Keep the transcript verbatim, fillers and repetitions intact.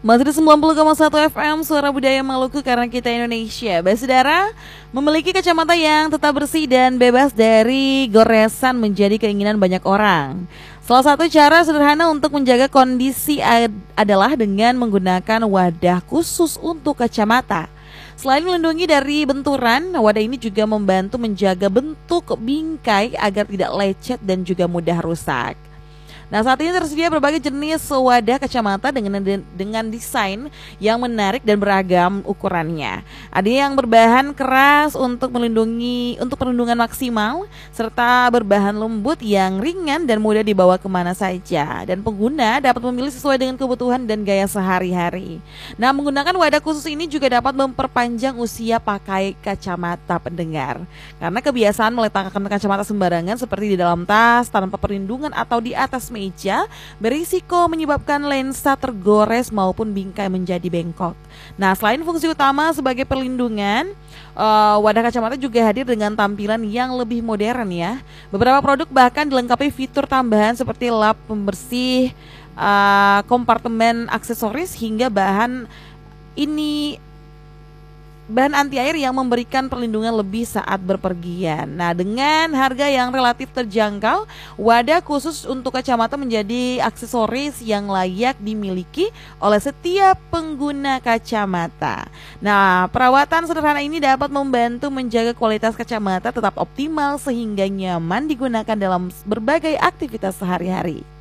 Masih di sembilan puluh koma satu F M Suara Budaya Maluku karena kita Indonesia. Saudara, memiliki kacamata yang tetap bersih dan bebas dari goresan menjadi keinginan banyak orang. Salah satu cara sederhana untuk menjaga kondisi ad- adalah dengan menggunakan wadah khusus untuk kacamata. Selain melindungi dari benturan, wadah ini juga membantu menjaga bentuk bingkai agar tidak lecet dan juga mudah rusak. Nah, saat ini tersedia berbagai jenis wadah kacamata dengan dengan desain yang menarik dan beragam ukurannya. Ada yang berbahan keras untuk melindungi untuk perlindungan maksimal, serta berbahan lembut yang ringan dan mudah dibawa kemana saja. Dan pengguna dapat memilih sesuai dengan kebutuhan dan gaya sehari-hari. Nah, menggunakan wadah khusus ini juga dapat memperpanjang usia pakai kacamata pendengar. Karena kebiasaan meletakkan kacamata sembarangan seperti di dalam tas tanpa perlindungan atau di atas meja berisiko menyebabkan lensa tergores maupun bingkai menjadi bengkok. Nah, selain fungsi utama sebagai perlindungan, uh, wadah kacamata juga hadir dengan tampilan yang lebih modern ya. Beberapa produk bahkan dilengkapi fitur tambahan seperti lap pembersih, uh, kompartemen aksesoris hingga bahan ini bahan anti air yang memberikan perlindungan lebih saat berpergian. Nah, dengan harga yang relatif terjangkau, wadah khusus untuk kacamata menjadi aksesoris yang layak dimiliki oleh setiap pengguna kacamata. Nah, perawatan sederhana ini dapat membantu menjaga kualitas kacamata tetap optimal sehingga nyaman digunakan dalam berbagai aktivitas sehari-hari.